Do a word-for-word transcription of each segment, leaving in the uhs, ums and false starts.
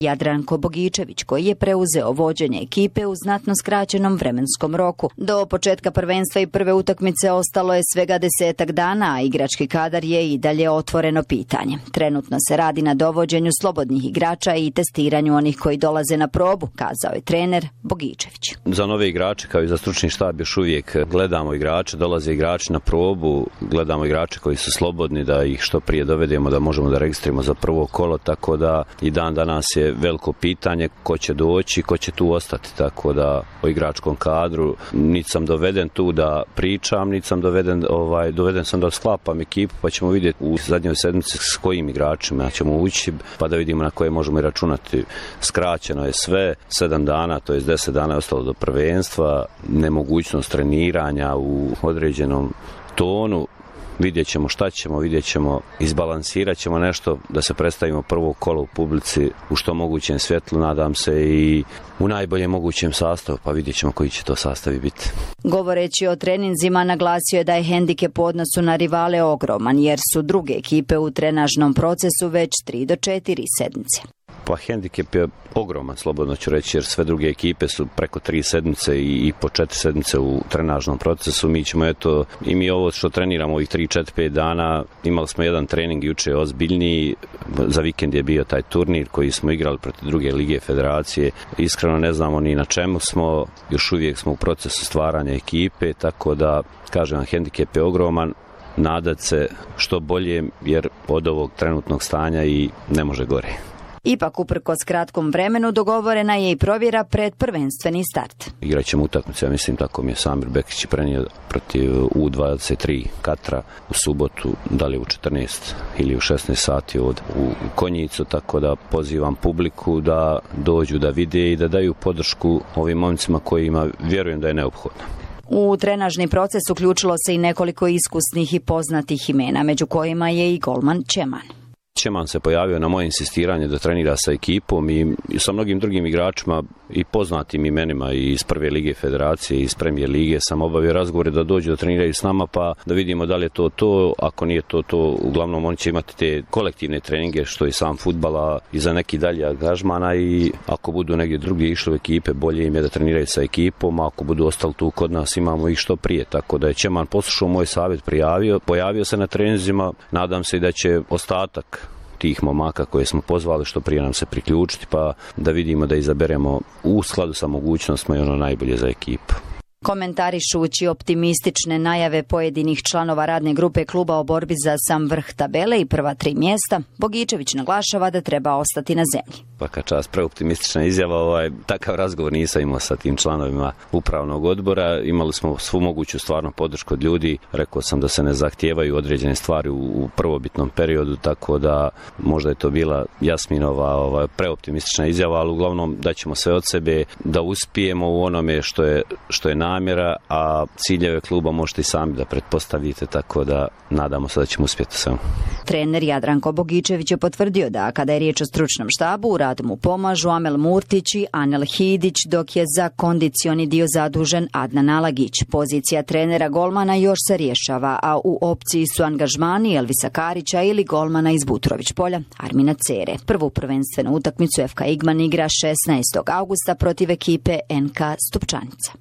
Jadranko Bogičević, koji je preuzeo vođenje ekipe u znatno skraćenom vremenskom roku. Do početka prvenstva i prve utakmice ostalo je svega desetak dana, a igrački kadar je i dalje otvoreno pitanje. Trenutno se radi na dovođenju slobodnih igrača i testiranju onih koji dolaze na probu, kazao je trener Bogičević. Za nove igrače, kao i za stručni štab, još uvijek gledamo igrače, dolaze igrači na probu, gledamo igrače koji su slobodni, da ih što prije dovedemo, da možemo da registrujemo za prvo kolo, tako da i dan danas je veliko pitanje ko će doći, ko će tu ostati, tako da o igračkom kadru niti sam doveden tu da pričam, niti sam doveden, ovaj, doveden sam da sklapam ekipu, pa ćemo vidjeti u zadnjoj sedmici s kojim igračima ćemo ući, pa da vidimo na koje možemo i računati. Skraćeno je sve, sedam dana, to je deset dana je ostalo do prvenstva, nemogućnost treniranja u određenom tonu. Vidjet ćemo šta ćemo, vidjet ćemo, izbalansirat ćemo nešto da se predstavimo prvo kolo u publici u što mogućem svjetlu, nadam se, i u najboljem mogućem sastavu, pa vidjet ćemo koji će to sastavi biti. Govoreći o treninzima, naglasio je da je hendikep u odnosu na rivale ogroman, jer su druge ekipe u trenažnom procesu već tri do četiri sedmice. Pa hendikep je ogroman, slobodno ću reći, jer sve druge ekipe su preko tri sedmice i, i po četiri sedmice u trenažnom procesu. Mi ćemo, eto, i mi ovo što treniramo ovih tri, četiri, pet dana, imali smo jedan trening juče ozbiljniji, za vikend je bio taj turnir koji smo igrali protiv druge lige federacije. Iskreno ne znamo ni na čemu smo, još uvijek smo u procesu stvaranja ekipe, tako da, kažem vam, hendikep je ogroman, nadat se što bolje, jer od ovog trenutnog stanja i ne može gore. Ipak, uprkos kratkom vremenu, dogovorena je i provjera pred prvenstveni start. Igrat ćemo utakmice, ja mislim, tako mi je Samir Bekić prenio protiv U dvadeset tri Katra u subotu, da li u četrnaest ili u šesnaest sati od u Konjicu, tako da pozivam publiku da dođu da vide i da daju podršku ovim momcima kojima vjerujem da je neophodno. U trenažni proces uključilo se i nekoliko iskusnih i poznatih imena, među kojima je i golman Čeman. Čeman se pojavio na moje insistiranje da trenira sa ekipom i sa mnogim drugim igračima i poznatim imenima i iz prve lige federacije i iz premijer lige sam obavio razgovore da dođu da treniraju s nama, pa da vidimo da li je to to. Ako nije to to, uglavnom oni će imati te kolektivne treninge što i sam fudbala i za neki dalje angažmana, i ako budu negdje drugi išli u ekipe, bolje im je da treniraju sa ekipom, a ako budu ostali tu kod nas imamo ih što prije. Tako da je Čeman poslušao moj savjet, prijavio, pojavio se na treninzima, nadam se i da će ostatak tih momaka koje smo pozvali što prije nam se priključiti, pa da vidimo da izaberemo u skladu sa mogućnostima i ono najbolje za ekipu. Komentarišući optimistične najave pojedinih članova radne grupe kluba o borbi za sam vrh tabele i prva tri mjesta, Bogičević naglašava da treba ostati na zemlji. Svaka čast, preoptimistična izjava, ovaj, takav razgovor nisam imao sa tim članovima upravnog odbora, imali smo svu moguću stvarno podršku od ljudi, rekao sam da se ne zahtijevaju određene stvari u, u prvobitnom periodu, tako da možda je to bila Jasminova ovaj, preoptimistična izjava, ali uglavnom da ćemo sve od sebe da uspijemo u onome što je, što je namjera, a ciljeve kluba možete i sami da pretpostavite, tako da nadamo se da ćemo uspjeti sve. Trener Jadranko Bogičević je potvrdio da kada je riječ o stručnom štabu, u radu mu pomažu Amel Murtić i Anel Hidić, dok je za kondicioni dio zadužen Adnan Alagić. Pozicija trenera golmana još se rješava, a u opciji su angažmani Elvisa Karića ili golmana iz Butrović polja Armina Cere. Prvu prvenstvenu utakmicu F K Igman igra šesnaestog augusta protiv ekipe N K Stupčanica.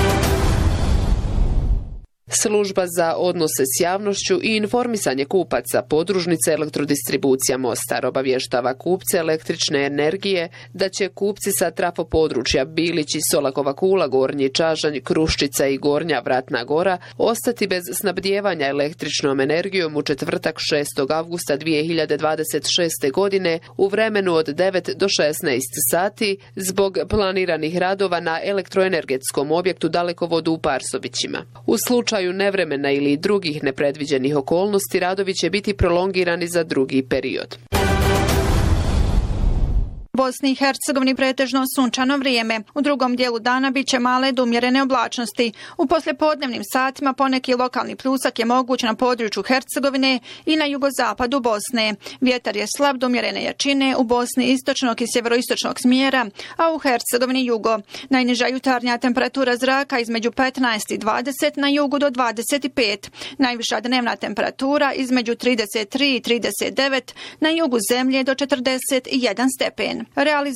Služba za odnose s javnošću i informisanje kupaca podružnice Elektrodistribucija Mostar obavještava kupce električne energije da će kupci sa trafo područja Bilić i Solakova Kula, Gornji Čažanj, Kruščica i Gornja Vratna Gora ostati bez snabdijevanja električnom energijom u četvrtak šestog avgusta dvije hiljade dvadeset šeste. godine u vremenu od devet do šesnaest sati zbog planiranih radova na elektroenergetskom objektu Dalekovodu u Parsovićima. U slučaju U nevremena ili drugih nepredviđenih okolnosti radovi će biti prolongirani za drugi period. Bosni i Hercegovini pretežno sunčano vrijeme. U drugom dijelu dana bit će male do umjerene oblačnosti. U poslijepodnevnim satima poneki lokalni pljusak je moguć na području Hercegovine i na jugozapadu Bosne. Vjetar je slab do umjerene jačine u Bosni istočnog i sjeveroistočnog smjera, a u Hercegovini jugo. Najniža jutarnja temperatura zraka između petnaest i dvadeset, na jugu do dvadeset pet. Najviša dnevna temperatura između trideset tri i trideset devet, na jugu zemlje do četrdeset jedan stepen. Realiz